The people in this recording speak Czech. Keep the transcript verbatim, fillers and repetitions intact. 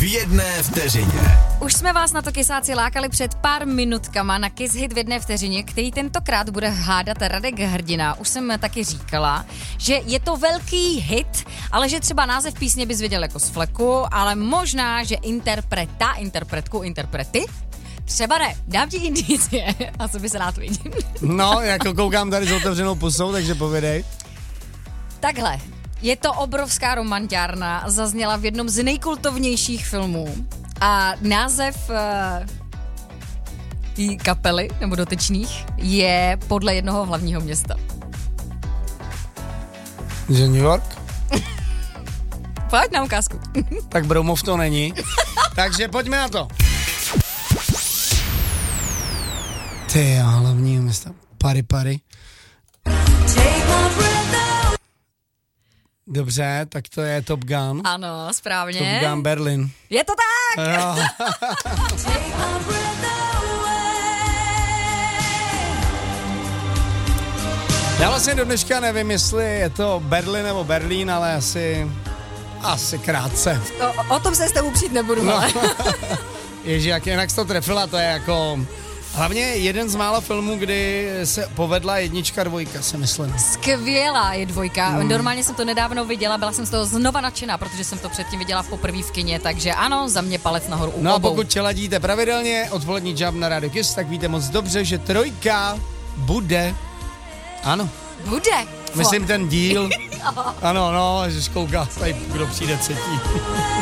v jedné vteřině. Už jsme vás na to kysáci lákali před pár minutkama na Kiss Hit v jedné vteřině, který tentokrát bude hádat Radek Hrdina. Už jsem taky říkala, že je to velký hit, ale že třeba název písně bys věděl jako z fleku, ale možná, že interpreta, interpretku, interprety, třeba ne. Dám ti indicie a co by se rád vidět. No, jako koukám tady s otevřenou pusou, takže povědej. Takhle. Je to obrovská romantiárna, zazněla v jednom z nejkultovnějších filmů a název uh, té kapely, nebo dotyčných, je podle jednoho hlavního města. Že New York? Pojď na ukázku. Tak Broumov to není. Takže pojďme na to. Ty jo, hlavního města. Pary, pary. Dobře, tak to je Top Gun. Ano, správně. Top Gun Berlin. Je to tak! Jo. Já vlastně do dneška nevím, jestli je to Berlin nebo Berlín, ale asi, asi krátce. O, o tom se s tebou přijít nebudu, No. ale. Ježi, jak jinak jsi to trefila, to je jako... Hlavně jeden z mála filmů, kdy se povedla jednička, dvojka, si myslím. Skvělá je dvojka. Hmm. Normálně jsem to nedávno viděla, byla jsem z toho znova nadšená, protože jsem to předtím viděla poprvé v kině, takže ano, za mě palec nahoru u No a obou. pokud čeladíte pravidelně odpolední Jump na Radio Kiss, tak víte moc dobře, že trojka bude... Ano. Bude. Myslím ten díl. Ano, no, že kouká tady, kdo přijde třetí.